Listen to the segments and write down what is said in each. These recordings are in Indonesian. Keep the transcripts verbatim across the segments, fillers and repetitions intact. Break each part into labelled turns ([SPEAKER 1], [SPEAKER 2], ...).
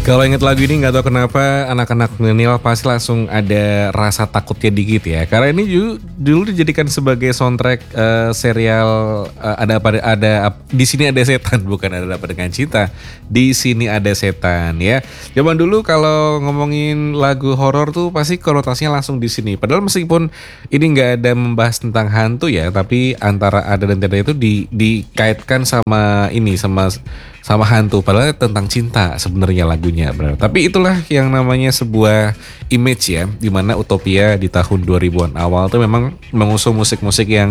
[SPEAKER 1] Kalau inget lagu ini nggak tahu kenapa anak-anak milenial pasti langsung ada rasa takutnya dikit ya. Karena ini dulu, dulu dijadikan sebagai soundtrack uh, serial uh, ada apa ada ap- di sini ada setan, bukan ada apa dengan cinta. Di sini ada setan ya. Zaman dulu kalau ngomongin lagu horor tuh pasti konotasinya langsung di sini. Padahal meskipun ini nggak ada membahas tentang hantu ya, tapi antara ada dan tidak itu di, dikaitkan sama ini sama sama hantu, padahal tentang cinta sebenarnya lagunya, benar. Tapi itulah yang namanya sebuah image ya, dimana Utopia di tahun dua ribuan awal tuh memang mengusung musik-musik yang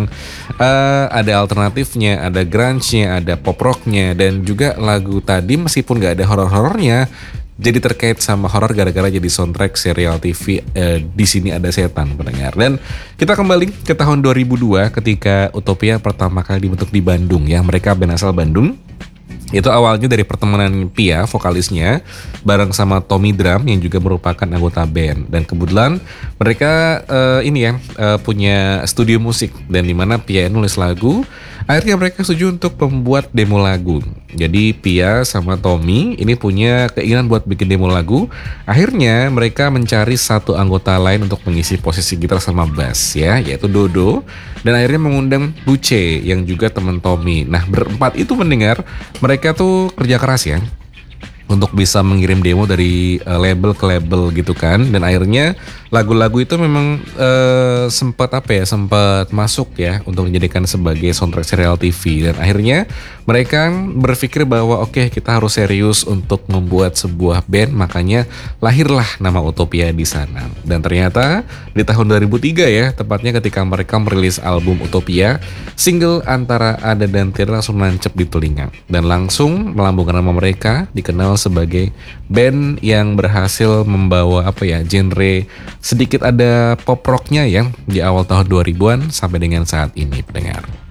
[SPEAKER 1] uh, ada alternatifnya, ada grunge-nya, ada pop rock-nya, dan juga lagu tadi meskipun gak ada horor-horornya, jadi terkait sama horor gara-gara jadi soundtrack serial T V uh, Di Sini Ada Setan, pendengar. Dan kita kembali ke tahun dua ribu dua ketika Utopia pertama kali dibentuk di Bandung ya, mereka band asal Bandung. Itu awalnya dari pertemanan Pia, vokalisnya, bareng sama Tommy Drum yang juga merupakan anggota band. Dan kebetulan mereka uh, ini ya uh, punya studio musik, dan dimana Pia nulis lagu. Akhirnya mereka setuju untuk membuat demo lagu. Jadi Pia sama Tommy ini punya keinginan buat bikin demo lagu. Akhirnya mereka mencari satu anggota lain untuk mengisi posisi gitar sama bass ya, yaitu Dodo. Dan akhirnya mengundang Buce yang juga teman Tommy. Nah, berempat itu mendengar mereka tuh kerja keras ya untuk bisa mengirim demo dari uh, label ke label gitu kan. Dan akhirnya lagu-lagu itu memang uh, sempat apa ya sempat masuk ya untuk dijadikan sebagai soundtrack serial T V. Dan akhirnya mereka berpikir bahwa oke okay, kita harus serius untuk membuat sebuah band, makanya lahirlah nama Utopia di sana. Dan ternyata di tahun dua ribu tiga ya, tepatnya ketika mereka merilis album Utopia, single Antara Ada dan Tidak langsung nancep di telinga dan langsung melambungkan nama mereka, dikenal sebagai band yang berhasil membawa apa ya genre sedikit ada pop rocknya ya di awal tahun dua ribuan sampai dengan saat ini, pendengar.